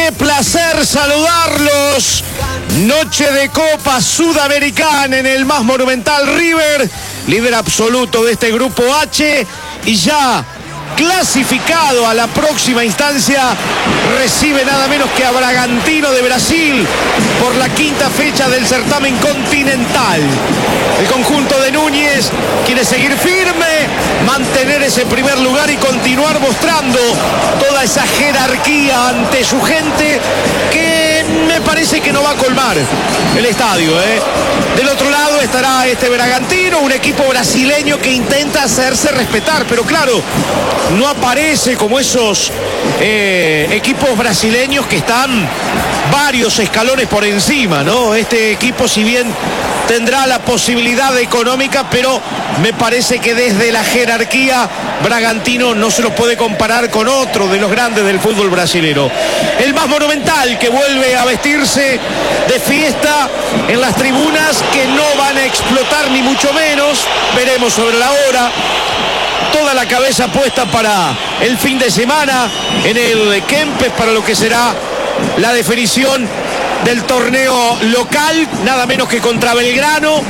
Qué placer saludarlos. Noche de Copa Sudamericana en el más monumental River, líder absoluto de este grupo H y ya clasificado a la próxima instancia, recibe nada menos que a Bragantino de Brasil por la quinta fecha del certamen continental. El conjunto de Núñez quiere seguir firme, mantener ese primer lugar y continuar mostrando toda esa jerarquía ante su gente que me parece que no va a colmar el estadio, Del otro lado estará este Bragantino, un equipo brasileño que intenta hacerse respetar, pero claro, no aparece como esos equipos brasileños que están varios escalones por encima, ¿no? Este equipo, si bien tendrá la posibilidad económica, pero me parece que desde la jerarquía Bragantino no se lo puede comparar con otro de los grandes del fútbol brasilero. El más monumental, que vuelve a vestirse de fiesta en las tribunas, que no van a explotar ni mucho menos, veremos sobre la hora. Toda la cabeza puesta para el fin de semana en el Kempes, para lo que será la definición del torneo local, nada menos que contra Belgrano.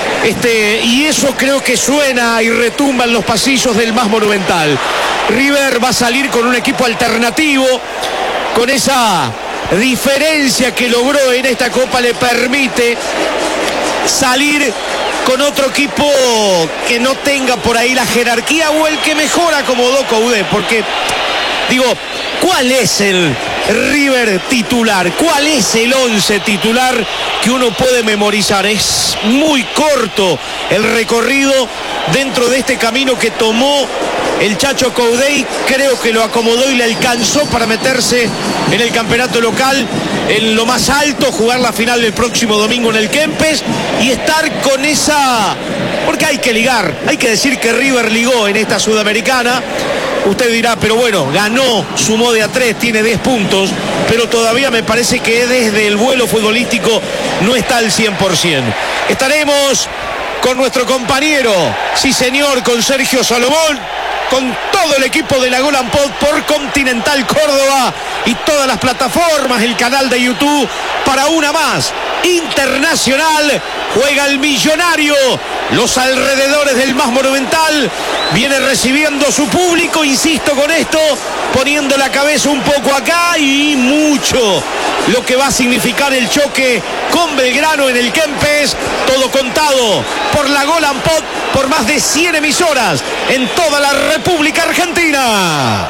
Y eso creo que suena y retumba en los pasillos del más monumental. River va a salir con un equipo alternativo, con esa diferencia que logró en esta Copa, le permite salir con otro equipo que no tenga por ahí la jerarquía o el que mejor acomodó Coudet, porque digo, ¿cuál es el River titular? ¿Cuál es el 11 titular que uno puede memorizar? Es muy corto el recorrido dentro de este camino que tomó el Chacho Coudet. Creo que lo acomodó y le alcanzó para meterse en el campeonato local en lo más alto, jugar la final del próximo domingo en el Kempes y estar con esa... Porque hay que ligar, hay que decir que River ligó en esta Sudamericana. Usted dirá, pero bueno, ganó, sumó de a 3, tiene 10 puntos, pero todavía me parece que desde el vuelo futbolístico no está al 100%. Estaremos con nuestro compañero, sí señor, con Sergio Salomón, con todo el equipo de la Golan Pod por Continental Córdoba y todas las plataformas, el canal de YouTube, para una más internacional. Juega el Millonario, los alrededores del más monumental, viene recibiendo su público, insisto con esto, poniendo la cabeza un poco acá y mucho lo que va a significar el choque con Belgrano en el Kempes, todo contado por la Golan Pod, por más de 100 emisoras en toda la República Argentina.